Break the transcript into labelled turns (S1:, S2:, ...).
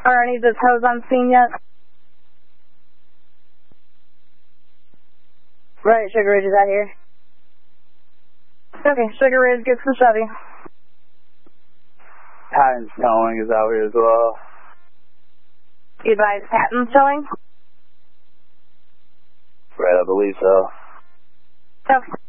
S1: Are any of the tows on scene yet? Right, Sugar Ridge is out here. Okay, Sugar Ridge gets the Chevy.
S2: Patton's towing is out here as well.
S1: You advise Patton's towing?
S2: Right, I believe so.
S1: Okay.